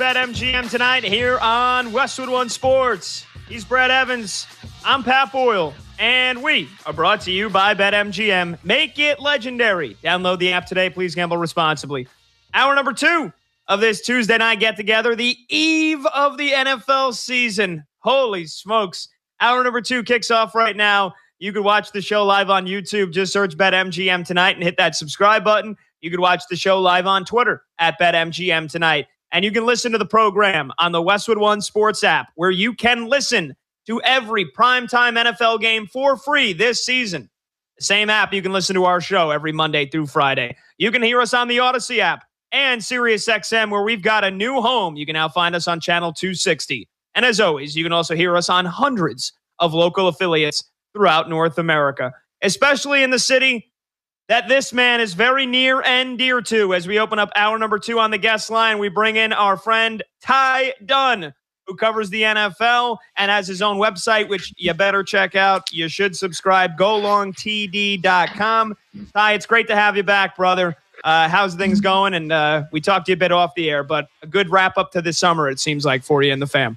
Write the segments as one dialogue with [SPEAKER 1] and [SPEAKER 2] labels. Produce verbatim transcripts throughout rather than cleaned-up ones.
[SPEAKER 1] BetMGM tonight here on Westwood One Sports. He's Brad Evans. I'm Pat Boyle. And we are brought to you by BetMGM. Make it legendary. Download the app today. Please gamble responsibly. Hour number two of this Tuesday night get-together, the eve of the N F L season. Holy smokes. Hour number two kicks off right now. You could watch the show live on YouTube. Just search BetMGM tonight and hit that subscribe button. You could watch the show live on Twitter at BetMGM tonight. And you can listen to the program on the Westwood One Sports app, where you can listen to every primetime N F L game for free this season. The same app, you can listen to our show every Monday through Friday. You can hear us on the Odyssey app and SiriusXM, where we've got a new home. You can now find us on channel two sixty. And as always, you can also hear us on hundreds of local affiliates throughout North America, especially in the city that this man is very near and dear to. As we open up hour number two on the guest line, we bring in our friend Ty Dunn, who covers the N F L and has his own website, which you better check out. You should subscribe, go long T D dot com. Ty, it's great to have you back, brother. Uh, how's things going? And uh, we talked to you a bit off the air, but a good wrap up to the summer, it seems like, for you and the fam.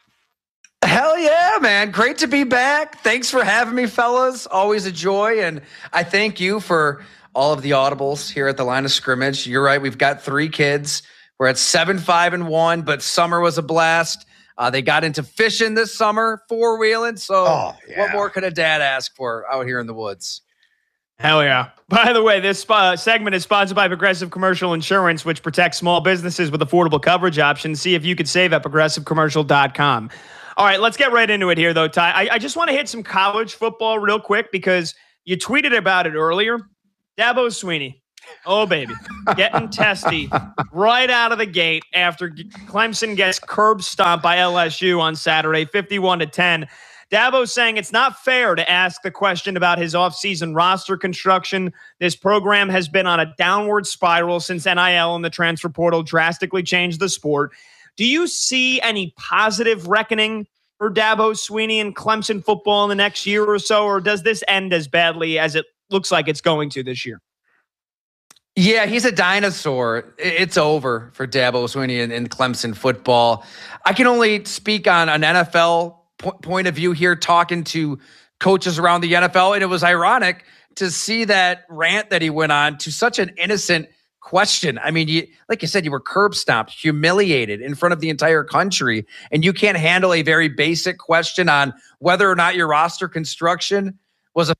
[SPEAKER 2] Hell yeah, man. Great to be back. Thanks for having me, fellas. Always a joy. And I thank you for all of the audibles here at the line of scrimmage. You're right. We've got three kids. We're at seven, five, and one, but summer was a blast. Uh, they got into fishing this summer, four-wheeling. So oh, yeah. What more could a dad ask for out here in the woods?
[SPEAKER 1] Hell yeah. By the way, this uh, segment is sponsored by Progressive Commercial Insurance, which protects small businesses with affordable coverage options. See if you could save at progressive commercial dot com. All right, let's get right into it here, though, Ty. I, I just want to hit some college football real quick because you tweeted about it earlier. Dabo Swinney, oh, baby, getting testy right out of the gate after Clemson gets curb stomped by L S U on Saturday, fifty-one to ten. Dabo saying it's not fair to ask the question about his offseason roster construction. This program has been on a downward spiral since N I L and the transfer portal drastically changed the sport. Do you see any positive reckoning for Dabo Swinney and Clemson football in the next year or so, or does this end as badly as it looks like it's going to this year?
[SPEAKER 2] Yeah, he's a dinosaur. It's over for Dabo Swinney and, and Clemson football. I can only speak on an N F L po- point of view here, talking to coaches around the N F L, and it was ironic to see that rant that he went on to such an innocent question. I mean, you, like you said, you were curb stomped, humiliated in front of the entire country, and you can't handle a very basic question on whether or not your roster construction was a.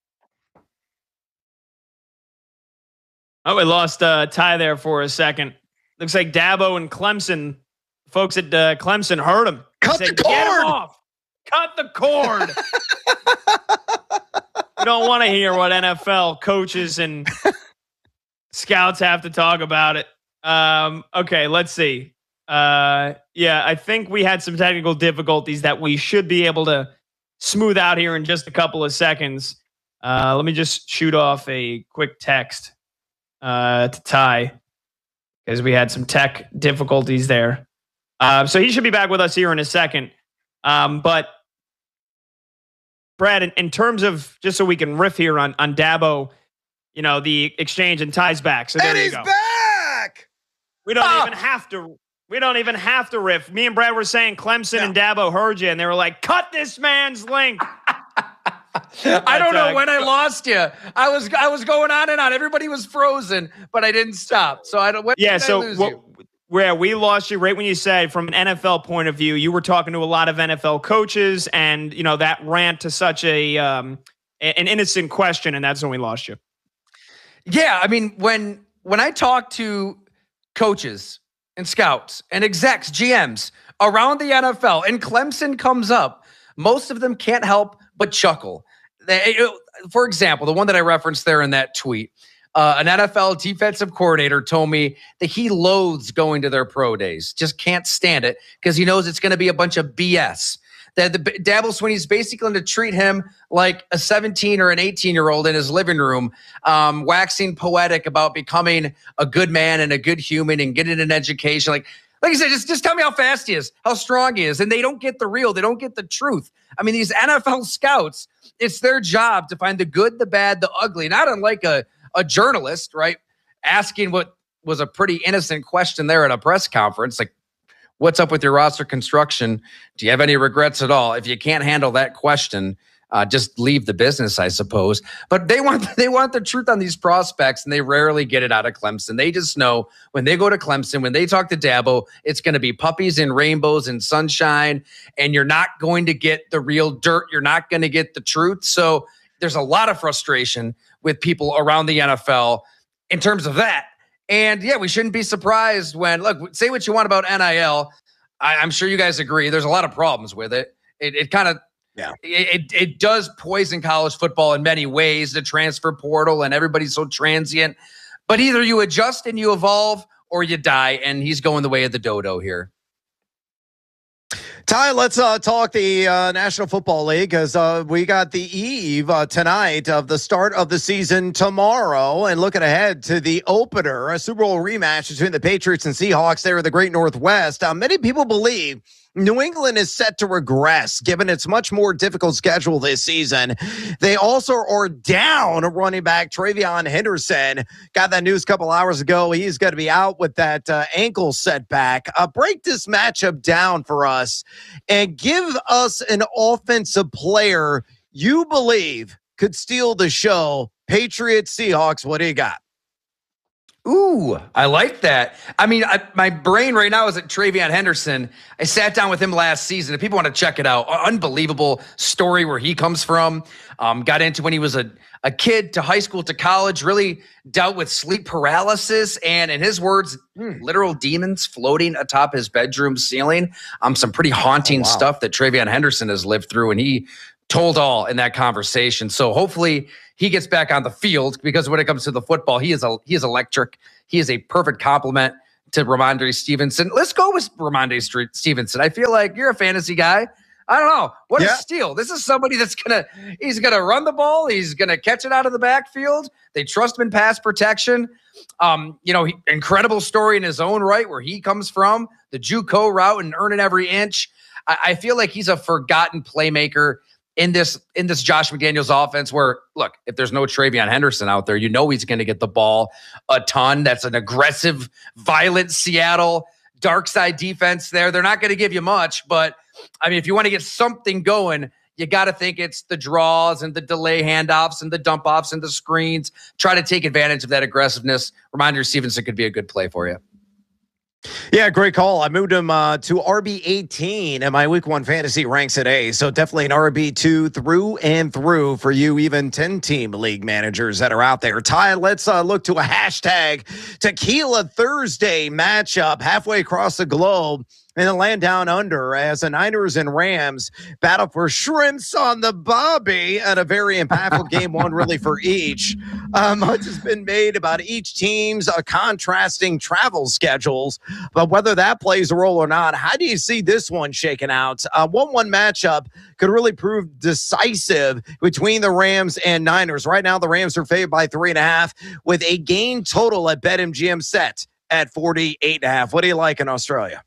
[SPEAKER 1] Oh, we lost uh, Ty there for a second. Looks like Dabo and Clemson, folks at uh, Clemson heard him.
[SPEAKER 3] Cut
[SPEAKER 1] said,
[SPEAKER 3] the cord.
[SPEAKER 1] Get him off. Cut the cord. We don't want to hear what N F L coaches and scouts have to talk about it. Um, okay, let's see. Uh, yeah, I think we had some technical difficulties that we should be able to smooth out here in just a couple of seconds. Uh, let me just shoot off a quick text uh, to Ty because we had some tech difficulties there. Uh, so he should be back with us here in a second. Um, but Brad, in, in terms of, just so we can riff here on, on Dabo, you know, the exchange and Ty's back. So there
[SPEAKER 3] and
[SPEAKER 1] you
[SPEAKER 3] he's
[SPEAKER 1] go.
[SPEAKER 3] back.
[SPEAKER 1] We don't
[SPEAKER 3] oh.
[SPEAKER 1] even have to. We don't even have to riff. Me and Brad were saying Clemson
[SPEAKER 3] no.
[SPEAKER 1] and Dabo heard you, and they were like, "Cut this man's link."
[SPEAKER 2] I don't know when I lost you. I was I was going on and on. Everybody was frozen, but I didn't stop. So I don't. When
[SPEAKER 1] yeah.
[SPEAKER 2] did
[SPEAKER 1] So
[SPEAKER 2] I lose
[SPEAKER 1] what,
[SPEAKER 2] you?
[SPEAKER 1] where we lost you right when you said, from an N F L point of view, you were talking to a lot of N F L coaches, and you know that rant to such a um, an innocent question, and that's when we lost you.
[SPEAKER 2] Yeah, I mean, when when I talk to coaches and scouts and execs, G Ms around the N F L, and Clemson comes up, most of them can't help but chuckle. They, for example, the one that I referenced there in that tweet, uh, an N F L defensive coordinator told me that he loathes going to their pro days, just can't stand it because he knows it's going to be a bunch of B S. That the Dabo Swinney is basically going to treat him like a seventeen or an eighteen year old in his living room, um, waxing poetic about becoming a good man and a good human and getting an education. Like, like I said, just, just tell me how fast he is, how strong he is. And they don't get the real, they don't get the truth. I mean, these N F L scouts, it's their job to find the good, the bad, the ugly, not unlike a, a journalist, right? Asking what was a pretty innocent question there at a press conference. Like, what's up with your roster construction? Do you have any regrets at all? If you can't handle that question, uh, just leave the business, I suppose. But they want they want the truth on these prospects, and they rarely get it out of Clemson. They just know when they go to Clemson, when they talk to Dabo, it's going to be puppies and rainbows and sunshine, and you're not going to get the real dirt. You're not going to get the truth. So there's a lot of frustration with people around the N F L in terms of that. And yeah, we shouldn't be surprised when, look, say what you want about N I L. I, I'm sure you guys agree. There's a lot of problems with it. It, it kind of, yeah, it, it does poison college football in many ways, the transfer portal, and everybody's so transient. But either you adjust and you evolve or you die. And he's going the way of the dodo here.
[SPEAKER 3] Ty, let's uh, talk the uh, National Football League, because uh, we got the eve uh, tonight of the start of the season tomorrow, and looking ahead to the opener, a Super Bowl rematch between the Patriots and Seahawks there in the Great Northwest. Uh, many people believe New England is set to regress given its much more difficult schedule this season. They also are down running back TreVeyon Henderson. Got that news a couple hours ago. He's going to be out with that uh, ankle setback. Uh, break this matchup down for us and give us an offensive player you believe could steal the show. Patriots, Seahawks, what do you got?
[SPEAKER 2] Ooh, I like that. I mean, I, my brain right now is at TreVeyon Henderson. I sat down with him last season. If people want to check it out, unbelievable story where he comes from. Um, got into when he was a, a kid to high school to college, really dealt with sleep paralysis. And in his words, hmm, literal demons floating atop his bedroom ceiling. Um, some pretty haunting oh, wow. stuff that TreVeyon Henderson has lived through. And he told all in that conversation. So hopefully he gets back on the field, because when it comes to the football, he is a he is electric. He is a perfect complement to Ramondre Stevenson. Let's go with Ramondre Stevenson. I feel like you're a fantasy guy. I don't know. What yeah. a steal. This is somebody that's going to, he's going to run the ball. He's going to catch it out of the backfield. They trust him in pass protection. Um, you know, he, incredible story in his own right, where he comes from, the JUCO route and earning every inch. I, I feel like he's a forgotten playmaker in this in this Josh McDaniels offense, where, look, if there's no TreVeyon Henderson out there, you know he's going to get the ball a ton. That's an aggressive, violent Seattle dark side defense there. They're not going to give you much, but, I mean, if you want to get something going, you got to think it's the draws and the delay handoffs and the dump offs and the screens. Try to take advantage of that aggressiveness. Ramondre Stevenson could be a good play for you.
[SPEAKER 3] Yeah, great call. I moved him uh, to R B eighteen, and my week one fantasy ranks at A. So definitely an R B two through and through for you, even ten-team league managers that are out there. Ty, let's uh, look to a hashtag Tequila Thursday matchup halfway across the globe in the land down under, as the Niners and Rams battle for shrimps on the bobby, and a very impactful game one really for each. Uh, much has been made about each team's uh, contrasting travel schedules, but whether that plays a role or not, how do you see this one shaking out? A one one matchup could really prove decisive between the Rams and Niners. Right now, the Rams are favored by three and a half with a game total at BetMGM set at forty-eight and a half. What do you like in Australia?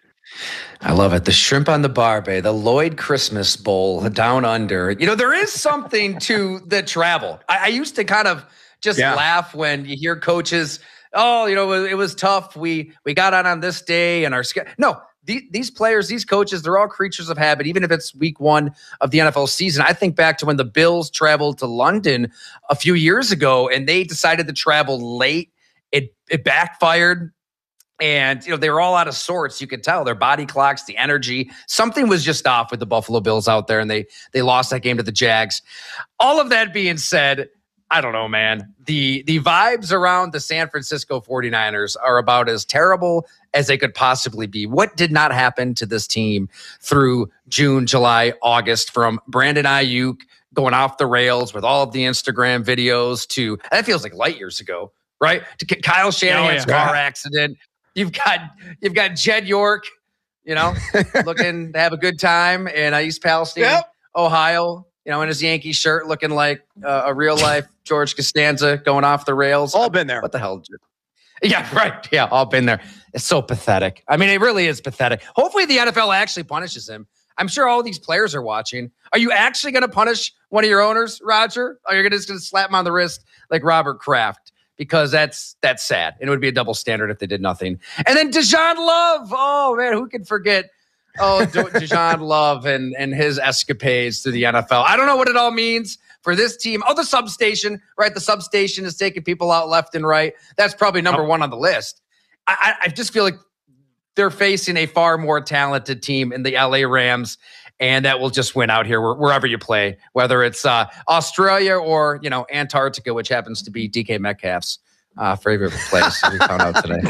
[SPEAKER 2] I love it. The shrimp on the barbie, the Lloyd Christmas Bowl down under. You know, there is something to the travel. I, I used to kind of just yeah. laugh when you hear coaches, oh, you know, it, it was tough. We we got on on this day and our schedule. No, the, these players, these coaches, they're all creatures of habit. Even if it's week one of the N F L season, I think back to when the Bills traveled to London a few years ago and they decided to travel late. It it backfired. And, you know, they were all out of sorts. You could tell their body clocks, the energy, something was just off with the Buffalo Bills out there, and they they lost that game to the Jags. All of that being said, I don't know, man. The the vibes around the San Francisco forty-niners are about as terrible as they could possibly be. What did not happen to this team through June, July, August, from Brandon Ayuk going off the rails with all of the Instagram videos to, that feels like light years ago, right? To Kyle Shanahan's oh, yeah. car accident. You've got you've got Jed York, you know, looking to have a good time in uh, East Palestine, yep. Ohio, you know, in his Yankee shirt, looking like uh, a real life George Costanza going off the rails.
[SPEAKER 3] All been there.
[SPEAKER 2] What the hell? Yeah, right. Yeah, all been there. It's so pathetic. I mean, it really is pathetic. Hopefully the N F L actually punishes him. I'm sure all these players are watching. Are you actually going to punish one of your owners, Roger? Or you're just going to slap him on the wrist like Robert Kraft? because that's that's sad. And it would be a double standard if they did nothing. And then Deshaun Love. Oh, man, who can forget? Oh, Deshaun Love and, and his escapades through the N F L. I don't know what it all means for this team. Oh, the substation, right? The substation is taking people out left and right. That's probably number one on the list. I, I just feel like they're facing a far more talented team in the L A Rams, and that will just win out here wherever you play, whether it's uh, Australia or, you know, Antarctica, which happens to be D K Metcalf's uh, favorite place. We found out today.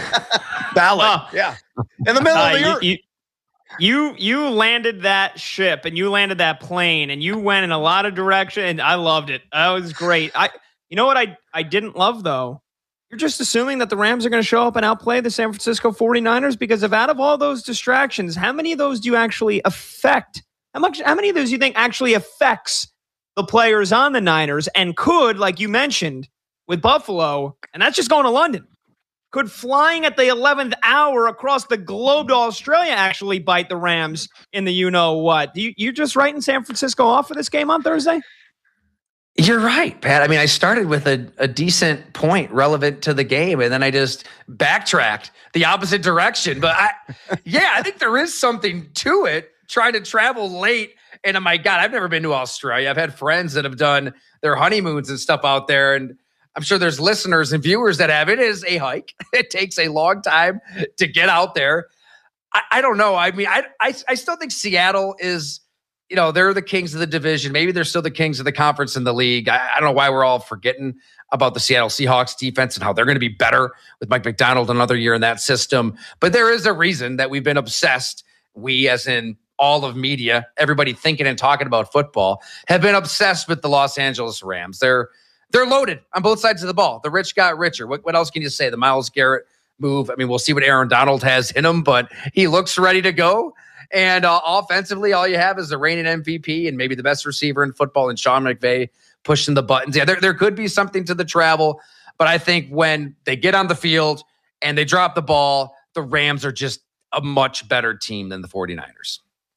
[SPEAKER 3] Ballot. Oh. Yeah. In the middle uh, of the earth.
[SPEAKER 1] You, you, you landed that ship and you landed that plane and you went in a lot of direction, and I loved it. That was great. I, you know what I, I didn't love, though? You're just assuming that the Rams are going to show up and outplay the San Francisco forty-niners, because if out of all those distractions, how many of those do you actually affect? How much? How many of those do you think actually affects the players on the Niners and could, like you mentioned, with Buffalo, and that's just going to London, could flying at the eleventh hour across the globe to Australia actually bite the Rams in the you-know-what? You, you're just writing San Francisco off for this game on Thursday?
[SPEAKER 2] You're right, Pat. I mean, I started with a, a decent point relevant to the game, and then I just backtracked the opposite direction. But I, yeah, I think there is something to it, trying to travel late. And oh my God, I've never been to Australia. I've had friends that have done their honeymoons and stuff out there. And I'm sure there's listeners and viewers that have. It is a hike. It takes a long time to get out there. I, I don't know. I mean, I, I, I still think Seattle is, you know, they're the kings of the division. Maybe they're still the kings of the conference in the league. I, I don't know why we're all forgetting about the Seattle Seahawks defense and how they're going to be better with Mike McDonald another year in that system. But there is a reason that we've been obsessed. We, as in all of media, everybody thinking and talking about football, have been obsessed with the Los Angeles Rams. They're they're loaded on both sides of the ball. The rich got richer. What, what else can you say? The Myles Garrett move. I mean, we'll see what Aaron Donald has in him, but he looks ready to go. And uh, offensively, all you have is the reigning M V P and maybe the best receiver in football and Sean McVay pushing the buttons. Yeah, there, there could be something to the travel, but I think when they get on the field and they drop the ball, the Rams are just a much better team than the forty-niners.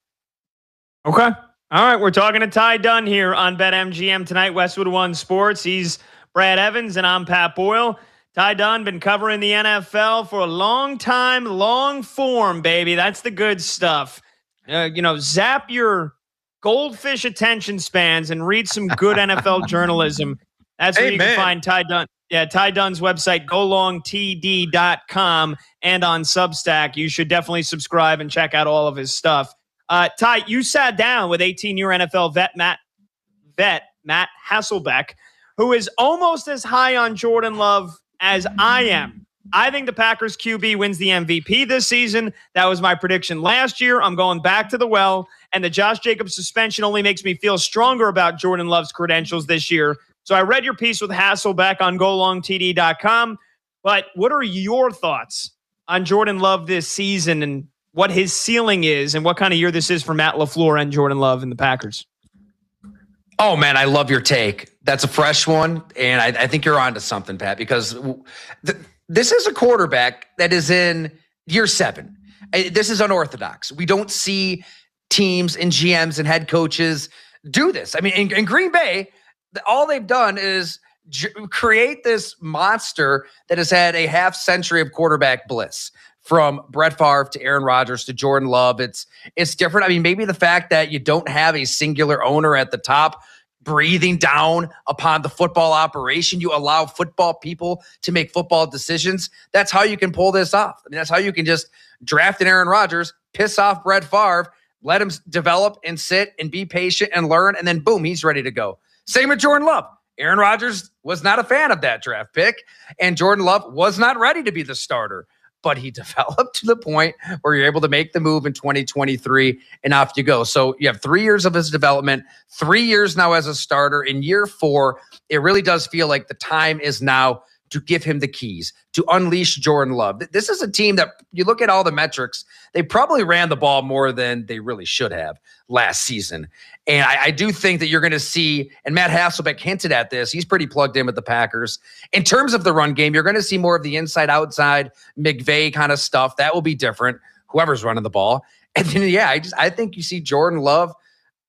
[SPEAKER 1] Okay. All right. We're talking to Ty Dunn here on BetMGM tonight, Westwood One Sports. He's Brad Evans and I'm Pat Boyle. Ty Dunn been covering the N F L for a long time, long form, baby. That's the good stuff. Uh, you know, zap your goldfish attention spans and read some good N F L journalism. That's where Amen. You can find Ty Dunn. Yeah, Ty Dunn's website, go long t d dot com, and on Substack. You should definitely subscribe and check out all of his stuff. Uh, Ty, you sat down with eighteen-year N F L vet Matt vet Matt Hasselbeck, who is almost as high on Jordan Love as I am. I think the Packers Q B wins the M V P this season. That was my prediction last year. I'm going back to the well, and the Josh Jacobs suspension only makes me feel stronger about Jordan Love's credentials this year. So I read your piece with Hasselbeck on go long t d dot com, but what are your thoughts on Jordan Love this season and what his ceiling is and what kind of year this is for Matt LaFleur and Jordan Love and the Packers?
[SPEAKER 2] Oh, man, I love your take. That's a fresh one, and I, I think you're onto something, Pat, because th- this is a quarterback that is in year seven. This is unorthodox. We don't see teams and G Ms and head coaches do this. I mean, in, in Green Bay, all they've done is j- create this monster that has had a half century of quarterback bliss. From Brett Favre to Aaron Rodgers to Jordan Love. It's it's different. I mean, maybe the fact that you don't have a singular owner at the top breathing down upon the football operation. You allow football people to make football decisions. That's how you can pull this off. I mean, that's how you can just draft an Aaron Rodgers, piss off Brett Favre, let him develop and sit and be patient and learn, and then boom, he's ready to go. Same with Jordan Love. Aaron Rodgers was not a fan of that draft pick, and Jordan Love was not ready to be the starter. But he developed to the point where you're able to make the move in twenty twenty-three and off you go. So you have three years of his development, three years now as a starter. In year four, it really does feel like the time is now to give him the keys, to unleash Jordan Love. This is a team that you look at all the metrics, they probably ran the ball more than they really should have last season. And I, I do think that you're going to see, and Matt Hasselbeck hinted at this, he's pretty plugged in with the Packers. In terms of the run game, you're going to see more of the inside-outside, McVay kind of stuff. That will be different, whoever's running the ball. And then, yeah, I just I think you see Jordan Love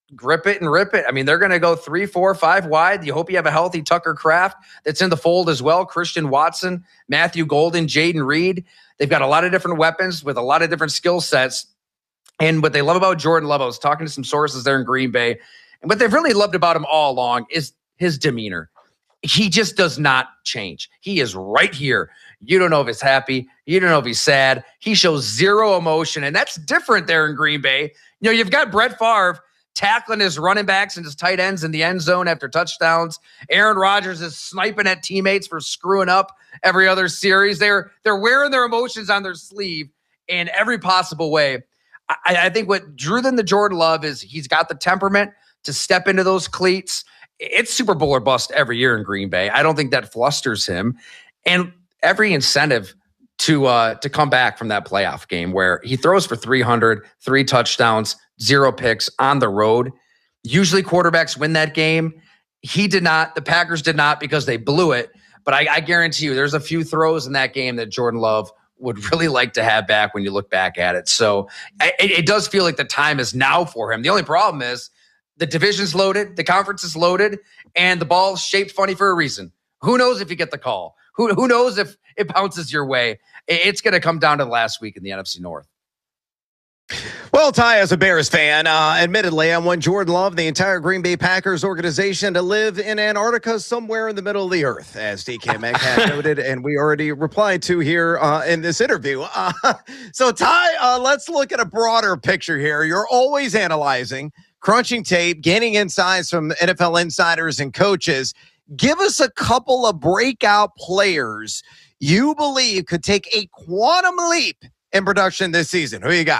[SPEAKER 2] grip it and rip it. I mean, they're going to go three, four, five wide. You hope you have a healthy Tucker Kraft that's in the fold as well. Christian Watson, Matthew Golden, Jaden Reed. They've got a lot of different weapons with a lot of different skill sets. And what they love about Jordan Love, I was talking to some sources there in Green Bay, and what they've really loved about him all along is his demeanor. He just does not change. He is right here. You don't know if he's happy. You don't know if he's sad. He shows zero emotion, and that's different there in Green Bay. You know, you've got Brett Favre tackling his running backs and his tight ends in the end zone after touchdowns. Aaron Rodgers is sniping at teammates for screwing up every other series. They're they're wearing their emotions on their sleeve in every possible way. I, I think what drew them to Jordan Love is he's got the temperament to step into those cleats. It's Super Bowl or bust every year in Green Bay. I don't think that flusters him. And every incentive to uh, to come back from that playoff game where he throws for three hundred, three touchdowns, zero picks on the road. Usually quarterbacks win that game. He did not. The Packers did not because they blew it. But I, I guarantee you there's a few throws in that game that Jordan Love would really like to have back when you look back at it. So it, it does feel like the time is now for him. The only problem is the division's loaded, the conference is loaded, and the ball's shaped funny for a reason. Who knows if you get the call? Who, who knows if it bounces your way? It's going to come down to the last week in the N F C North.
[SPEAKER 3] Well, Ty, as a Bears fan, uh, admittedly, I want Jordan Love, the entire Green Bay Packers organization, to live in Antarctica somewhere in the middle of the earth, as D K Metcalf noted, and we already replied to here uh, in this interview. Uh, so, Ty, uh, let's look at a broader picture here. You're always analyzing, crunching tape, gaining insights from N F L insiders and coaches. Give us a couple of breakout players you believe could take a quantum leap in production this season. Who you got?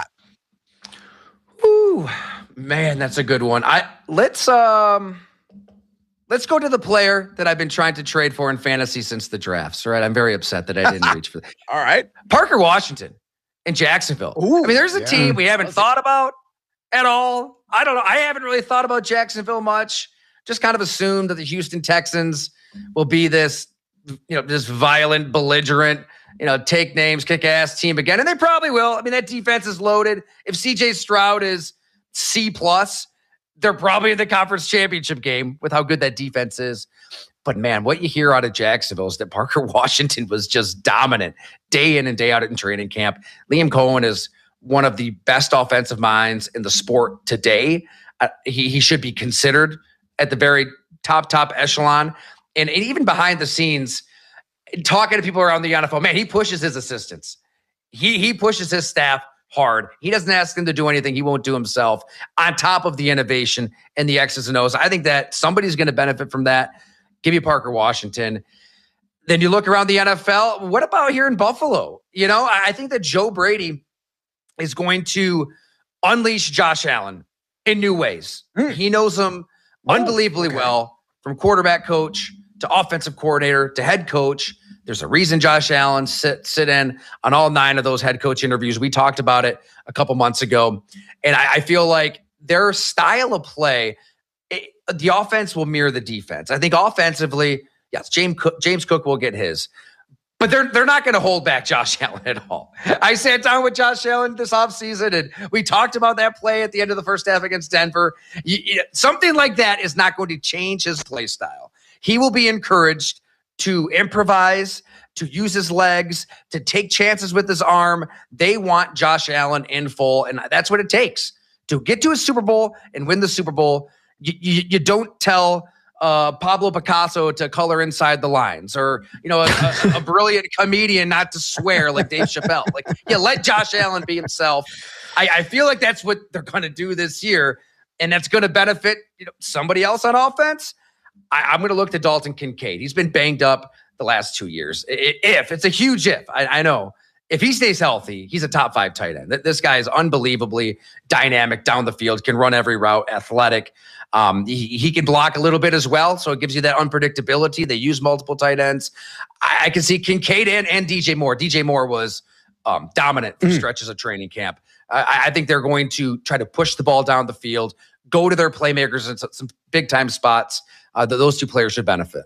[SPEAKER 2] Ooh, man, that's a good one. I let's um let's go to the player that I've been trying to trade for in fantasy since the drafts. Right, I'm very upset that I didn't reach for that.
[SPEAKER 3] All right,
[SPEAKER 2] Parker Washington in Jacksonville. Ooh, I mean, there's a yeah. team we haven't that's thought about at all. I don't know. I haven't really thought about Jacksonville much. Just kind of assumed that the Houston Texans will be this, you know, this violent, belligerent, you know, take names, kick ass team again. And they probably will. I mean, that defense is loaded. If C J Stroud is C plus, they're probably in the conference championship game with how good that defense is. But man, what you hear out of Jacksonville is that Parker Washington was just dominant day in and day out in training camp. Liam Cohen is one of the best offensive minds in the sport today. Uh, he, he should be considered at the very top, top echelon. And, and even behind the scenes, talking to people around the N F L, man, he pushes his assistants. He he pushes his staff hard. He doesn't ask them to do anything he won't do himself, on top of the innovation and the X's and O's. I think that somebody's going to benefit from that. Give me Parker Washington. Then you look around the N F L. What about here in Buffalo? You know, I, I think that Joe Brady is going to unleash Josh Allen in new ways. Mm. He knows him oh, unbelievably okay. well, from quarterback coach to offensive coordinator to head coach. There's a reason Josh Allen sit sit in on all nine of those head coach interviews. We talked about it a couple months ago. And I, I feel like their style of play, it, the offense will mirror the defense. I think offensively, yes, James Cook, James Cook will get his. But they're they're not going to hold back Josh Allen at all. I sat down with Josh Allen this offseason, and we talked about that play at the end of the first half against Denver. You, you, something like that is not going to change his play style. He will be encouraged to improvise, to use his legs, to take chances with his arm. They want Josh Allen in full, and that's what it takes to get to a Super Bowl and win the Super Bowl. You, you, you don't tell uh, Pablo Picasso to color inside the lines, or you know, a, a, a brilliant comedian not to swear like Dave Chappelle. Like, yeah, let Josh Allen be himself. I, I feel like that's what they're going to do this year, and that's going to benefit, you know, somebody else on offense. I, I'm going to look to Dalton Kincaid. He's been banged up the last two years. If it's a huge if, I, I know if he stays healthy, he's a top five tight end. This guy is unbelievably dynamic down the field, can run every route, athletic. Um, he, he can block a little bit as well, so it gives you that unpredictability. They use multiple tight ends. I, I can see Kincaid and, and D J Moore. D J Moore was um, dominant for mm. stretches of training camp. I, I think they're going to try to push the ball down the field, go to their playmakers in some, some big-time spots. Uh, those two players should benefit.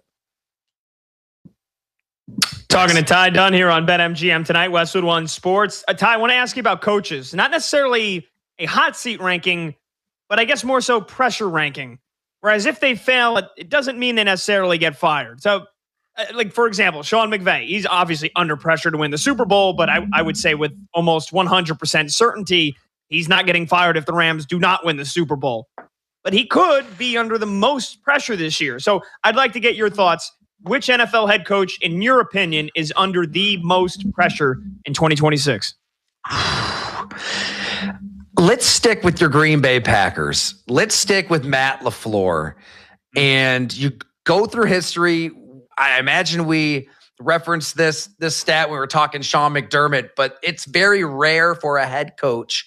[SPEAKER 1] Talking to Ty Dunn here on BetMGM tonight, Westwood One Sports. Uh, Ty, I want to ask you about coaches. Not necessarily a hot seat ranking, but I guess more so pressure ranking. Whereas if they fail, it, it doesn't mean they necessarily get fired. So, uh, like, for example, Sean McVay, he's obviously under pressure to win the Super Bowl, but I, I would say with almost one hundred percent certainty, he's not getting fired if the Rams do not win the Super Bowl. But he could be under the most pressure this year. So I'd like to get your thoughts. Which N F L head coach, in your opinion, is under the most pressure in twenty twenty-six?
[SPEAKER 2] Let's stick with your Green Bay Packers. Let's stick with Matt LaFleur. And you go through history. I imagine we referenced this, this stat when we were talking Sean McDermott, but it's very rare for a head coach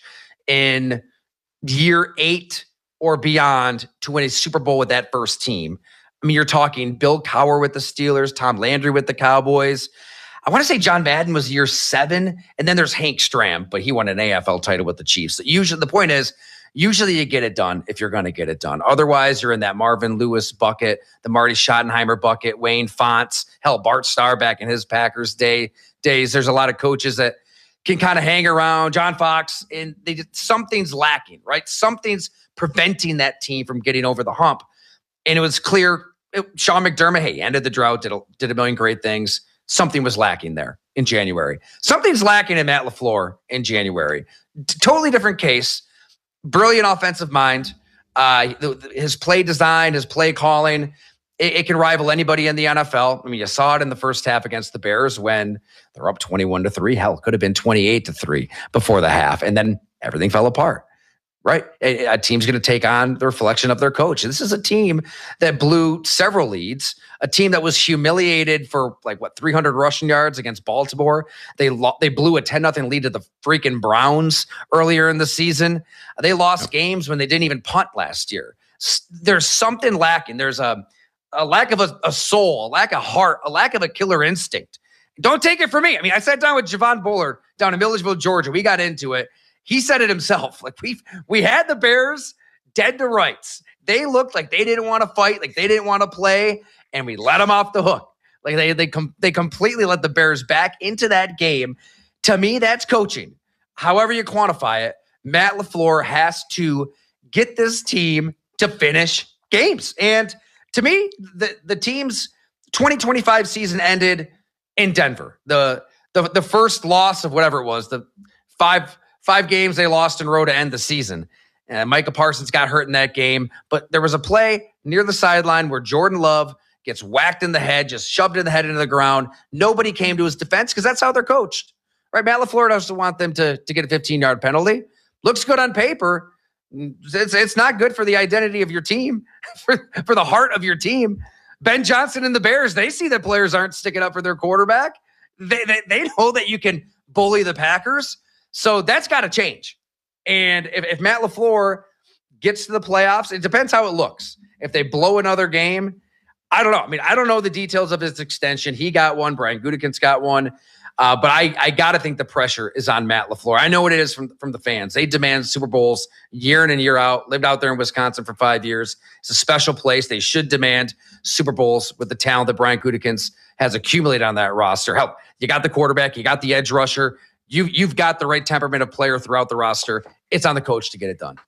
[SPEAKER 2] in year eight or beyond to win a Super Bowl with that first team. I mean, you're talking Bill Cowher with the Steelers, Tom Landry with the Cowboys. I want to say John Madden was year seven, and then there's Hank Stram, but he won an A F L title with the Chiefs. So usually, the point is, usually you get it done if you're going to get it done. Otherwise, you're in that Marvin Lewis bucket, the Marty Schottenheimer bucket, Wayne Fonts, hell, Bart Starr back in his Packers day days. There's a lot of coaches that can kind of hang around. John Fox, and they just, something's lacking, right? Something's preventing that team from getting over the hump. And it was clear, it, Sean McDermott, hey, ended the drought, did a, did a million great things. Something was lacking there in January. Something's lacking in Matt LaFleur in January. T- totally different case. Brilliant offensive mind. Uh, his play design, his play calling, it, it can rival anybody in the N F L. I mean, you saw it in the first half against the Bears when they're up twenty-one to three. Hell, it could have been twenty-eight to three before the half. And then everything fell apart. Right? A, a team's going to take on the reflection of their coach. This is a team that blew several leads, a team that was humiliated for like, what, three hundred rushing yards against Baltimore. They lo- they blew a ten nothing lead to the freaking Browns earlier in the season. They lost games when they didn't even punt last year. S- there's something lacking. There's a, a lack of a, a soul, a lack of heart, a lack of a killer instinct. Don't take it from me. I mean, I sat down with Javon Bullard down in Milledgeville, Georgia. We got into it. He said it himself. Like we we had the Bears dead to rights. They looked like they didn't want to fight, like they didn't want to play, and we let them off the hook. Like they they com- they completely let the Bears back into that game. To me, that's coaching. However you quantify it, Matt LaFleur has to get this team to finish games. And to me, the the team's twenty twenty-five season ended in Denver. The the the first loss of whatever it was, the five. Five games they lost in a row to end the season. And Micah Parsons got hurt in that game. But there was a play near the sideline where Jordan Love gets whacked in the head, just shoved in the head into the ground. Nobody came to his defense because that's how they're coached. Right? Matt LaFleur doesn't want them to, to get a fifteen-yard penalty. Looks good on paper. It's, it's not good for the identity of your team, for, for the heart of your team. Ben Johnson and the Bears, they see that players aren't sticking up for their quarterback. They, they, they know that you can bully the Packers. So that's got to change. And if, if Matt LaFleur gets to the playoffs, it depends how it looks. If they blow another game, I don't know. I mean, I don't know the details of his extension. He got one. Brian Gutekunst got one. Uh, but I, I got to think the pressure is on Matt LaFleur. I know what it is from, from the fans. They demand Super Bowls year in and year out. Lived out there in Wisconsin for five years. It's a special place. They should demand Super Bowls with the talent that Brian Gutekunst has accumulated on that roster. Hell, you got the quarterback. You got the edge rusher. You, you've got the right temperament of player throughout the roster. It's on the coach to get it done.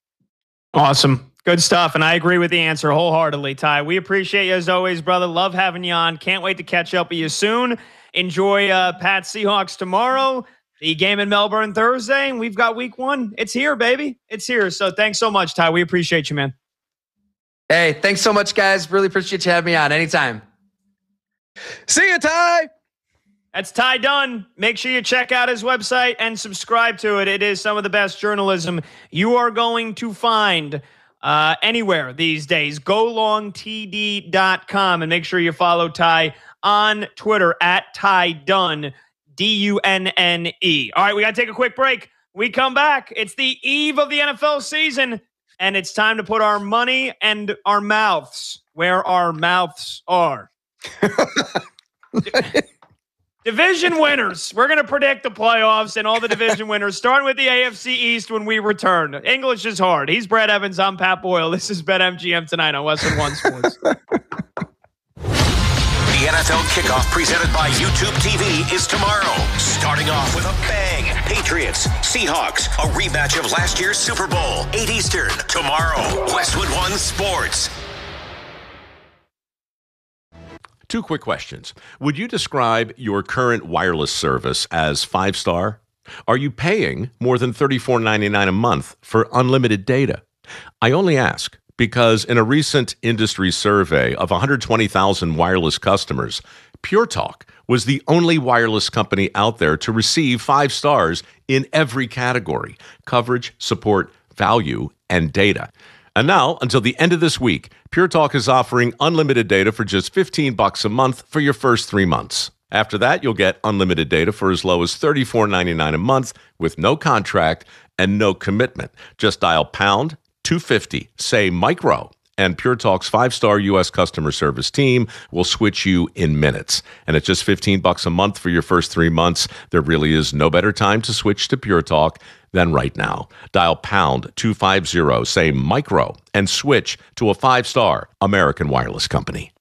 [SPEAKER 1] Awesome. Good stuff. And I agree with the answer wholeheartedly, Ty. We appreciate you as always, brother. Love having you on. Can't wait to catch up with you soon. Enjoy uh, Pat Seahawks tomorrow, the game in Melbourne Thursday, and we've got week one. It's here, baby. It's here. So thanks so much, Ty. We appreciate you, man.
[SPEAKER 2] Hey, thanks so much, guys. Really appreciate you having me on anytime.
[SPEAKER 3] See you, Ty.
[SPEAKER 1] That's Ty Dunn. Make sure you check out his website and subscribe to it. It is some of the best journalism you are going to find uh, anywhere these days. go long t d dot com, and make sure you follow Ty on Twitter at Ty Dunn, D U N N E. All right, we got to take a quick break. We come back. It's the eve of the N F L season, and it's time to put our money and our mouths where our mouths are. Division winners. We're going to predict the playoffs and all the division winners, starting with the A F C East when we return. English is hard. He's Brad Evans. I'm Pat Boyle. This is BetMGM tonight on Westwood One Sports.
[SPEAKER 4] The N F L kickoff presented by YouTube T V is tomorrow. Starting off with a bang. Patriots, Seahawks, a rematch of last year's Super Bowl. eight Eastern, tomorrow. Westwood One Sports.
[SPEAKER 5] Two quick questions. Would you describe your current wireless service as five-star? Are you paying more than thirty-four ninety-nine a month for unlimited data? I only ask because in a recent industry survey of one hundred twenty thousand wireless customers, Pure Talk was the only wireless company out there to receive five stars in every category: coverage, support, value, and data. And now, until the end of this week, Pure Talk is offering unlimited data for just fifteen bucks a month for your first three months. After that, you'll get unlimited data for as low as thirty-four ninety-nine a month with no contract and no commitment. Just dial pound two fifty, say micro, and Pure Talk's five-star U S customer service team will switch you in minutes. And at just fifteen bucks a month for your first three months, there really is no better time to switch to Pure Talk than right now. Dial pound two fifty, say micro, and switch to a five-star American wireless company.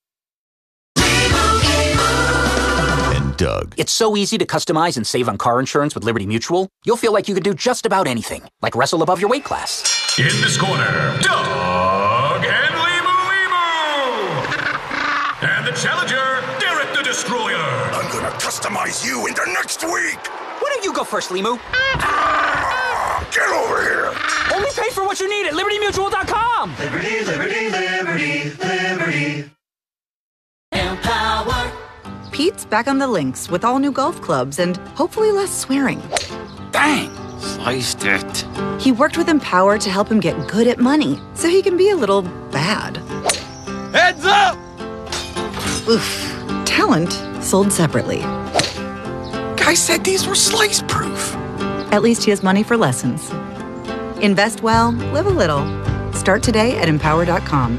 [SPEAKER 6] And Doug.
[SPEAKER 7] It's so easy to customize and save on car insurance with Liberty Mutual. You'll feel like you could do just about anything, like wrestle above your weight class.
[SPEAKER 8] In this corner, Doug and Limu Limu. And the challenger, Derek the Destroyer.
[SPEAKER 9] I'm gonna customize you into next week.
[SPEAKER 7] Why don't you go first, Limu?
[SPEAKER 9] Ah, get over here.
[SPEAKER 7] Only pay for what you need at Liberty Mutual dot com.
[SPEAKER 10] Liberty, Liberty, Liberty, Liberty. Empower.
[SPEAKER 11] Pete's back on the links with all new golf clubs and hopefully less swearing.
[SPEAKER 7] Dang, sliced it.
[SPEAKER 11] He worked with Empower to help him get good at money so he can be a little bad.
[SPEAKER 2] Heads up!
[SPEAKER 11] Oof. Talent sold separately.
[SPEAKER 9] Guy said these were slice proof.
[SPEAKER 11] At least he has money for lessons. Invest well, live a little. Start today at empower dot com.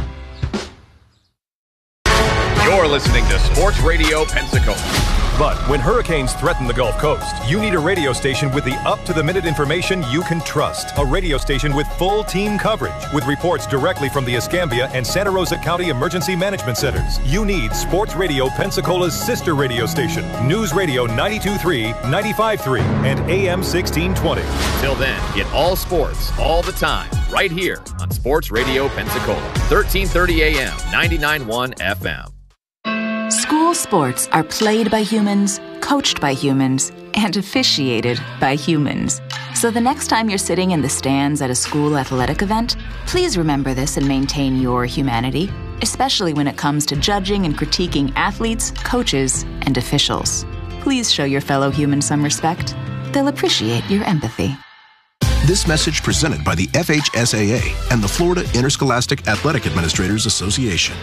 [SPEAKER 12] You're listening to Sports Radio Pensacola.
[SPEAKER 13] But when hurricanes threaten the Gulf Coast, you need a radio station with the up-to-the-minute information you can trust. A radio station with full team coverage, with reports directly from the Escambia and Santa Rosa County Emergency Management Centers. You need Sports Radio Pensacola's sister radio station, News Radio ninety-two point three, ninety-five point three, and A M sixteen twenty.
[SPEAKER 12] Till then, get all sports, all the time, right here on Sports Radio Pensacola, thirteen thirty A M, ninety-nine point one F M.
[SPEAKER 14] School sports are played by humans, coached by humans, and officiated by humans. So the next time you're sitting in the stands at a school athletic event, please remember this and maintain your humanity, especially when it comes to judging and critiquing athletes, coaches, and officials. Please show your fellow humans some respect. They'll appreciate your empathy.
[SPEAKER 15] This message presented by the F H S A A and the Florida Interscholastic Athletic Administrators Association.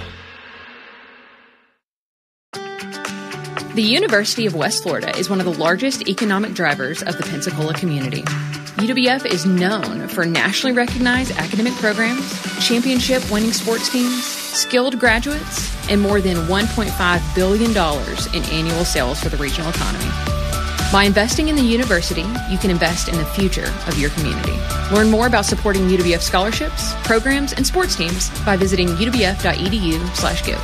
[SPEAKER 16] The University of West Florida is one of the largest economic drivers of the Pensacola community. U W F is known for nationally recognized academic programs, championship-winning sports teams, skilled graduates, and more than one point five billion dollars in annual sales for the regional economy. By investing in the university, you can invest in the future of your community. Learn more about supporting U W F scholarships, programs, and sports teams by visiting u w f dot e d u slash give.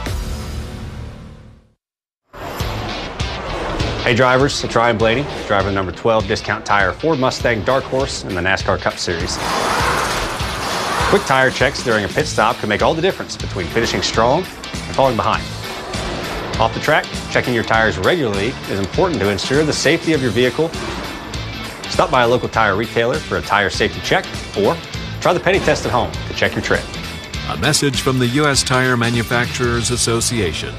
[SPEAKER 17] Hey drivers, it's Ryan Blaney, driver number twelve Discount Tire Ford Mustang Dark Horse in the NASCAR Cup Series. Quick tire checks during a pit stop can make all the difference between finishing strong and falling behind. Off the track, checking your tires regularly is important to ensure the safety of your vehicle. Stop by a local tire retailer for a tire safety check, or try the Penny Test at home to check your tread.
[SPEAKER 18] A message from the U S Tire Manufacturers Association.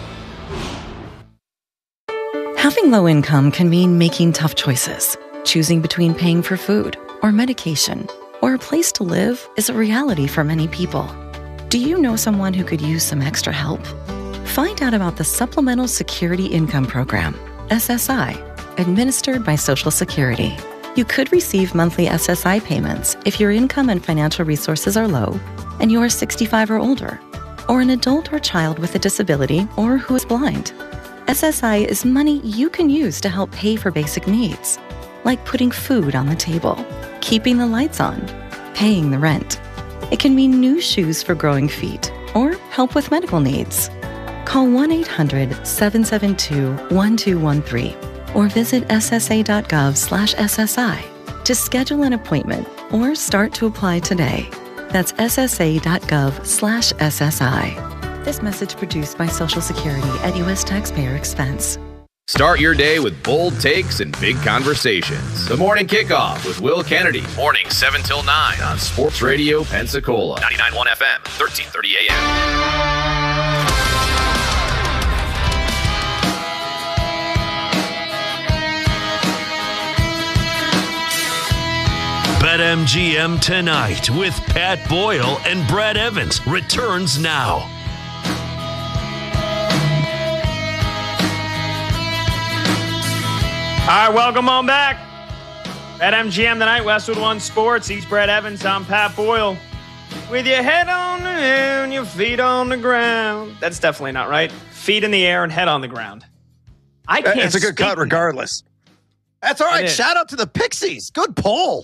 [SPEAKER 19] Having low income can mean making tough choices. Choosing between paying for food or medication or a place to live is a reality for many people. Do you know someone who could use some extra help? Find out about the Supplemental Security Income Program, S S I, administered by Social Security. You could receive monthly S S I payments if your income and financial resources are low and you are sixty-five or older, or an adult or child with a disability or who is blind. S S I is money you can use to help pay for basic needs, like putting food on the table, keeping the lights on, paying the rent. It can mean new shoes for growing feet or help with medical needs. Call one eight hundred seven seven two one two one three or visit S S A dot gov slash S S I to schedule an appointment or start to apply today. That's S S A dot gov slash S S I. This message produced by Social Security at U S taxpayer expense.
[SPEAKER 12] Start your day with bold takes and big conversations. The Morning Kickoff with Will Kennedy. Morning seven till nine on Sports Radio Pensacola. ninety-nine point one F M, thirteen thirty A M.
[SPEAKER 20] BetMGM Tonight with Pat Boyle and Brad Evans returns now.
[SPEAKER 1] All right, welcome on back. BetMGM Tonight, Westwood One Sports. He's Brad Evans. I'm Pat Boyle. With your head on the air and your feet on the ground. That's definitely not right. Feet in the air and head on the ground. I can't.
[SPEAKER 3] It's a good cut, regardless. That's all right. Shout out to the Pixies. Good poll.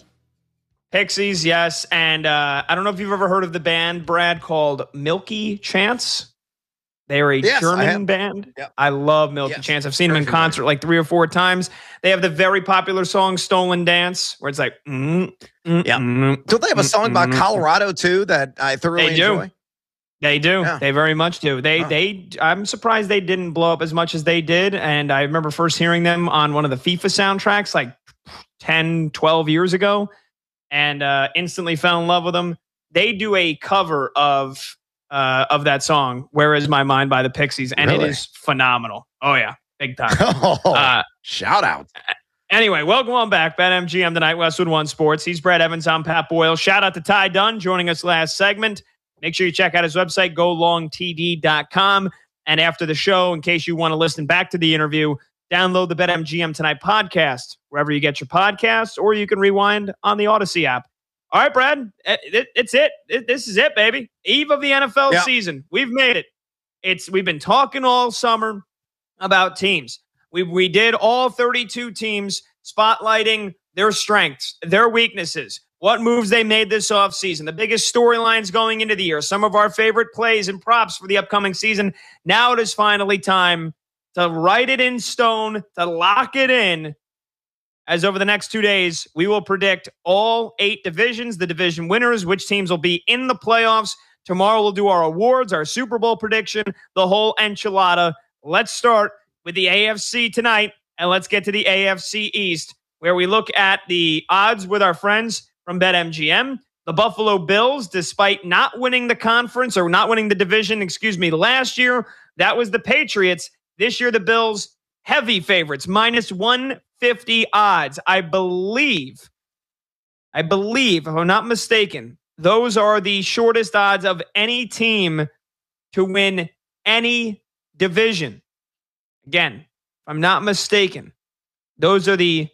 [SPEAKER 1] Pixies, yes. And uh, I don't know if you've ever heard of the band, Brad, called Milky Chance. They're a yes, German band. Yep. I love Milky yes. Chance. I've seen them in concert familiar. like three or four times. They have the very popular song "Stolen Dance," where it's like, mm, mm,
[SPEAKER 3] yeah.
[SPEAKER 1] Mm,
[SPEAKER 3] Don't they have a song
[SPEAKER 1] mm,
[SPEAKER 3] about
[SPEAKER 1] mm,
[SPEAKER 3] Colorado too that I thoroughly
[SPEAKER 1] they do.
[SPEAKER 3] enjoy?
[SPEAKER 1] They do. Yeah. They very much do. They oh. they. I'm surprised they didn't blow up as much as they did. And I remember first hearing them on one of the FIFA soundtracks like ten, twelve years ago, and uh, instantly fell in love with them. They do a cover of. Uh, of that song, "Where Is My Mind" by the Pixies, and really? It is phenomenal. Oh yeah, big time.
[SPEAKER 3] Oh, uh, shout out.
[SPEAKER 1] Anyway, welcome on back. BetMGM Tonight, Westwood One Sports. He's Brad Evans. I'm Pat Boyle. Shout out to Ty Dunn joining us last segment. Make sure you check out his website, go long T V dot com. And after the show, in case you want to listen back to the interview, download the BetMGM Tonight podcast wherever you get your podcasts, or you can rewind on the Odyssey app. All right, Brad, it, it's it. it. This is it, baby. Eve of the N F L yeah. season. We've made it. It's we've been talking all summer about teams. We we did all thirty-two teams, spotlighting their strengths, their weaknesses, what moves they made this offseason, the biggest storylines going into the year, some of our favorite plays and props for the upcoming season. Now it is finally time to write it in stone, to lock it in. As over the next two days, we will predict all eight divisions, the division winners, which teams will be in the playoffs. Tomorrow we'll do our awards, our Super Bowl prediction, the whole enchilada. Let's start with the A F C tonight, and let's get to the A F C East, where we look at the odds with our friends from BetMGM. The Buffalo Bills, despite not winning the conference or not winning the division, excuse me, last year, that was the Patriots. This year, the Bills, heavy favorites, minus one fifty odds. I believe, I believe, if I'm not mistaken, those are the shortest odds of any team to win any division. Again, if I'm not mistaken, those are the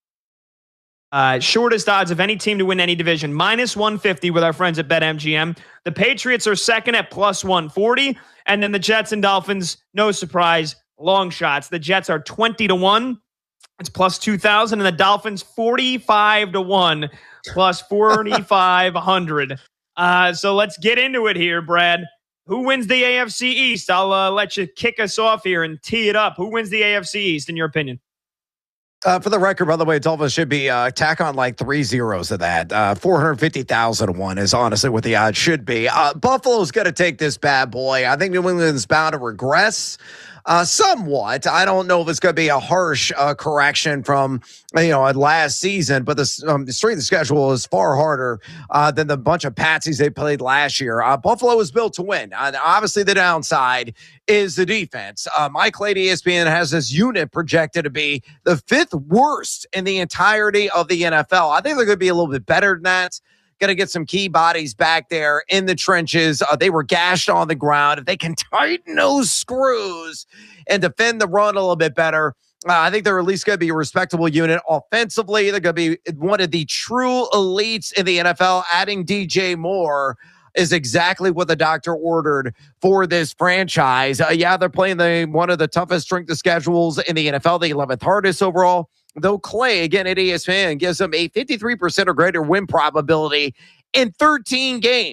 [SPEAKER 1] uh, shortest odds of any team to win any division. minus one fifty with our friends at BetMGM. The Patriots are second at plus one forty. And then the Jets and Dolphins, no surprise, long shots. The Jets are twenty to one. It's plus two thousand, and the Dolphins forty-five to one, plus forty-five hundred. Uh, so let's get into it here, Brad. Who wins the A F C East? I'll uh, let you kick us off here and tee it up. Who wins the A F C East, in your opinion?
[SPEAKER 3] Uh, for the record, by the way, Dolphins should be uh, tack on like three zeros of that. Uh, four hundred fifty thousand to one is honestly what the odds should be. Uh, Buffalo's going to take this bad boy. I think New England's bound to regress. Uh, somewhat. I don't know if it's going to be a harsh uh, correction from, you know, last season, but the, um, the strength of schedule is far harder uh, than the bunch of patsies they played last year. Uh, Buffalo is built to win. Uh, obviously, the downside is the defense. Uh, Mike Lade, E S P N, has this unit projected to be the fifth worst in the entirety of the N F L. I think they're going to be a little bit better than that. Going to get some key bodies back there in the trenches. Uh, they were gashed on the ground. If they can tighten those screws and defend the run a little bit better, uh, I think they're at least going to be a respectable unit. Offensively, they're going to be one of the true elites in the N F L. Adding D J Moore is exactly what the doctor ordered for this franchise. Uh, yeah, they're playing the one of the toughest strength of schedules in the N F L, the eleventh hardest overall. Though Clay, again at E S P N, gives them a fifty-three percent or greater win probability in thirteen games.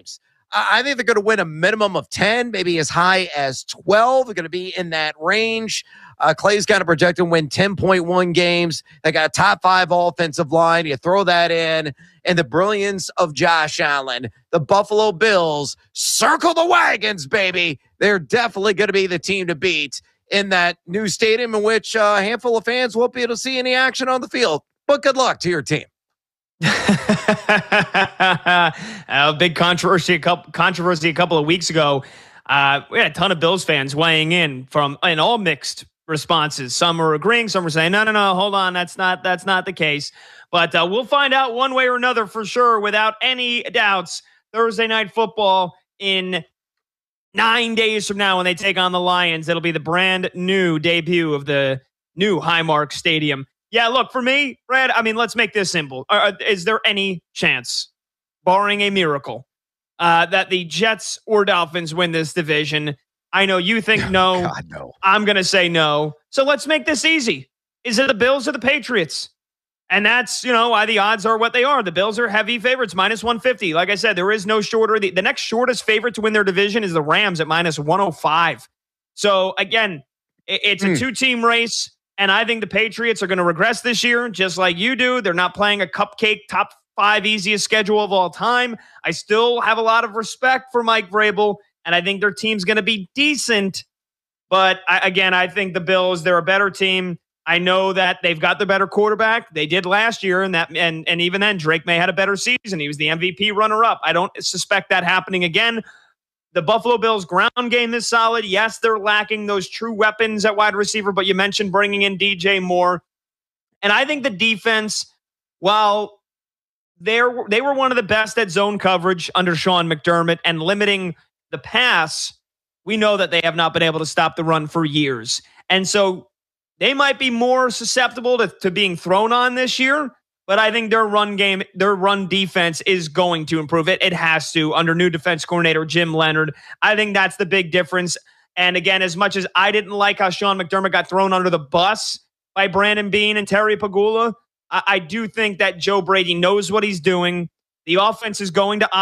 [SPEAKER 3] I think they're going to win a minimum of ten, maybe as high as twelve. They're going to be in that range. Uh, Clay's got to project and win ten point one games. They got a top five offensive line. You throw that in, and the brilliance of Josh Allen. The Buffalo Bills circle the wagons, baby. They're definitely going to be the team to beat in that new stadium in which uh, a handful of fans won't be able to see any action on the field. But good luck to your team.
[SPEAKER 1] A big controversy a couple, controversy a couple of weeks ago. Uh, we had a ton of Bills fans weighing in from in all mixed responses. Some were agreeing, some were saying, no, no, no, hold on, that's not that's not the case. But uh, we'll find out one way or another for sure, without any doubts. Thursday Night Football in nine days from now when they take on the Lions. It'll be the brand new debut of the new Highmark Stadium. Yeah, look, for me, Brad, I mean, let's make this simple. Uh, is there any chance, barring a miracle, uh, that the Jets or Dolphins win this division? I know you think no.
[SPEAKER 3] God, no.
[SPEAKER 1] I'm going to say no. So let's make this easy. Is it the Bills or the Patriots? And that's, you know, why the odds are what they are. The Bills are heavy favorites, minus one fifty. Like I said, there is no shorter. The, the next shortest favorite to win their division is the Rams at minus one oh five. So, again, it, it's a mm. two-team race. And I think the Patriots are going to regress this year, just like you do. They're not playing a cupcake top five easiest schedule of all time. I still have a lot of respect for Mike Vrabel, and I think their team's going to be decent. But I, again, I think the Bills, they're a better team. I know that they've got the better quarterback. They did last year, and that and, and even then, Drake May had a better season. He was the M V P runner-up. I don't suspect that happening again. The Buffalo Bills ground game is solid. Yes, they're lacking those true weapons at wide receiver, but you mentioned bringing in D J Moore. And I think the defense, while they're, they were one of the best at zone coverage under Sean McDermott and limiting the pass, we know that they have not been able to stop the run for years. And so they might be more susceptible to, to being thrown on this year. But I think their run game, their run defense is going to improve. It, it has to under new defense coordinator Jim Leonard. I think that's the big difference. And again, as much as I didn't like how Sean McDermott got thrown under the bus by Brandon Beane and Terry Pagula, I, I do think that Joe Brady knows what he's doing. The offense is going to